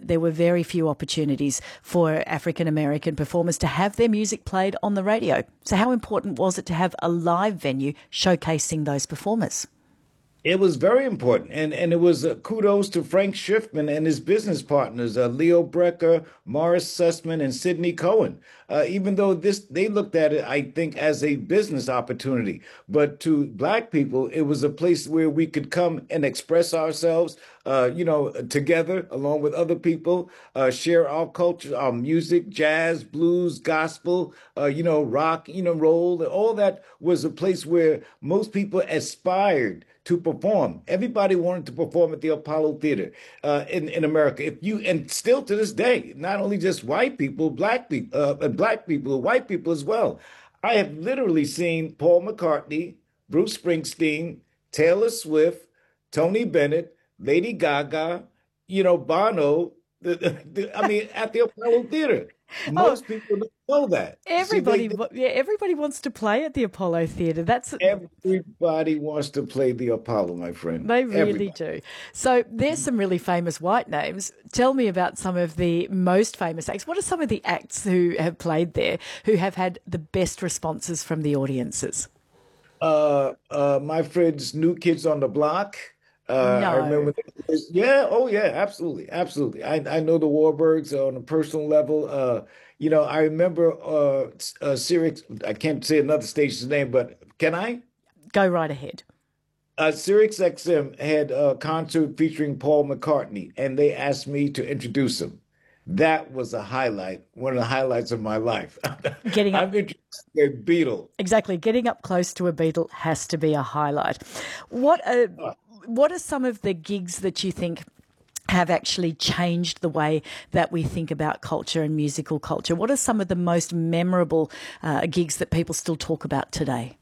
there were very few opportunities for African American performers to have their music played on the radio. So how important was it to have a live venue showcasing those performers? It was very important, and it was kudos to Frank Schiffman and his business partners, Leo Brecker, Morris Sussman, and Sidney Cohen. Even though they looked at it, I think, as a business opportunity, but to Black people, it was a place where we could come and express ourselves, together along with other people, share our culture, our music, jazz, blues, gospel, rock, roll. All that was a place where most people aspired to perform. Everybody wanted to perform at the Apollo Theater in America. And still to this day, not only just white people, black people, white people as well. I have literally seen Paul McCartney, Bruce Springsteen, Taylor Swift, Tony Bennett, Lady Gaga, Bono. At the Apollo Theater. Most people don't know that. Everybody wants to play at the Apollo Theater. Everybody wants to play the Apollo, my friend. They really do. So there's some really famous white names. Tell me about some of the most famous acts. What are some of the acts who have played there who have had the best responses from the audiences? My friends, New Kids on the Block. No. I remember. Absolutely, absolutely. I know the Warburgs on a personal level. I remember Sirius. I can't say another station's name, but can I? Go right ahead. Sirius XM had a concert featuring Paul McCartney, and they asked me to introduce him. That was a highlight, one of the highlights of my life. I'm introduced to a Beatle. Exactly. Getting up close to a Beatle has to be a highlight. What are some of the gigs that you think have actually changed the way that we think about culture and musical culture? What are some of the most memorable gigs that people still talk about today?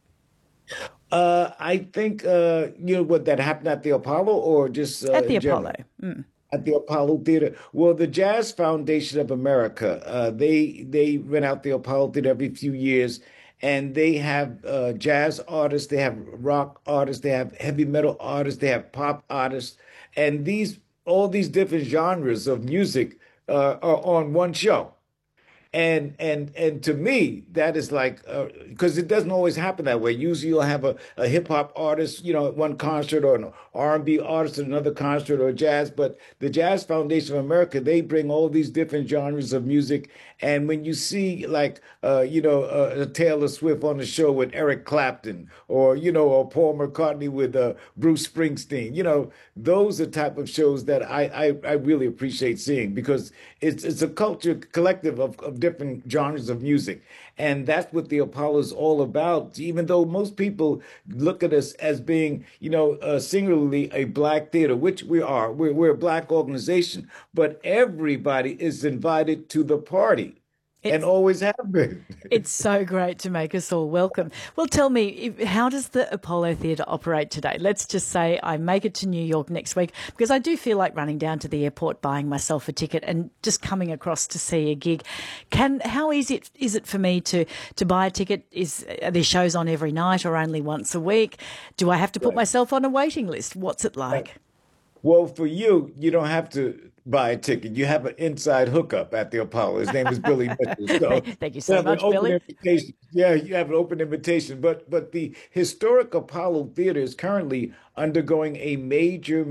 I think, what that happened at the Apollo or just at the Apollo. At the Apollo Theater. Well, the Jazz Foundation of America, they rent out the Apollo Theater every few years. And they have jazz artists, they have rock artists, they have heavy metal artists, they have pop artists, and all these different genres of music are on one show. And to me, that is like, because it doesn't always happen that way. Usually you'll have a hip hop artist, at one concert, or an R&B artist at another concert, or jazz. But the Jazz Foundation of America, they bring all these different genres of music. And when you see Taylor Swift on the show with Eric Clapton, or Paul McCartney with Bruce Springsteen, those are type of shows that I really appreciate seeing, because it's a culture collective of different genres of music. And that's what the Apollo is all about. Even though most people look at us as being, singularly a Black theater, which we are. We're a Black organization, but everybody is invited to the party. And always have been. It's so great to make us all welcome. Well, tell me, how does the Apollo Theatre operate today? Let's just say I make it to New York next week, because I do feel like running down to the airport, buying myself a ticket and just coming across to see a gig. How easy is it for me to buy a ticket? Are there shows on every night or only once a week? Do I have to put myself on a waiting list? What's it like? Well, for you don't have to buy a ticket. You have an inside hookup at the Apollo. His name is Billy Mitchell. So thank you so much, Billy. Yeah, you have an open invitation. But the historic Apollo Theater is currently undergoing a major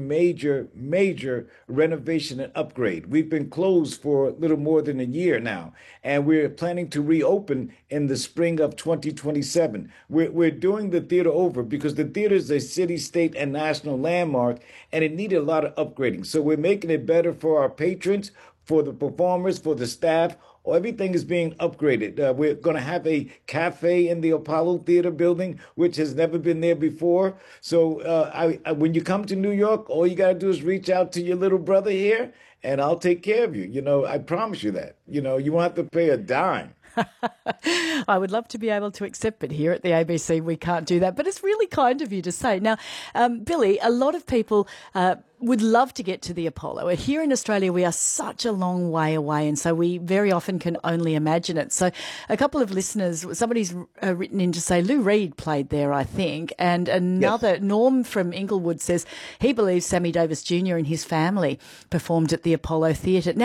renovation and upgrade. We've been closed for a little more than a year now, and we're planning to reopen in the spring of 2027. We're doing the theater over because the theater is a city, state, and national landmark, and it needed a lot of upgrading. So we're making it better for our patrons, for the performers, for the staff. Everything is being upgraded. We're going to have a cafe in the Apollo Theater building, which has never been there before. So when you come to New York, all you got to do is reach out to your little brother here, and I'll take care of you. I promise you that. You won't have to pay a dime. I would love to be able to accept, but here at the ABC we can't do that. But it's really kind of you to say. Now, Billy, a lot of people would love to get to the Apollo. Here in Australia, we are such a long way away, and so we very often can only imagine it. So a couple of listeners, somebody's written in to say Lou Reed played there, I think, and another, Norm from Inglewood, says he believes Sammy Davis Jr. and his family performed at the Apollo Theatre. Now,